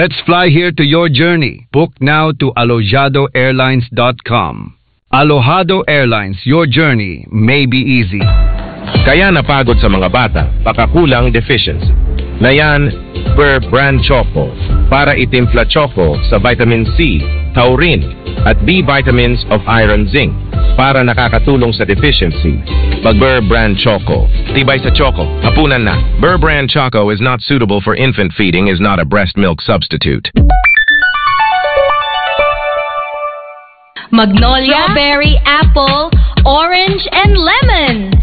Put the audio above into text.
Let's fly here to your journey. Book now to alojadoairlines.com. Alojado Airlines, your journey may be easy. Kaya napagod sa mga bata, baka kulang deficiency. Nayan, Burr Brand Choco para itimpla choco sa vitamin C, taurine at B vitamins of iron zinc para nakakatulong sa deficiency. Mag-Burr Brand Choco. Tibay sa choco. Hapunan na. Burr Brand Choco is not suitable for infant feeding, is not a breast milk substitute. Magnolia, strawberry, apple, orange, and lemon.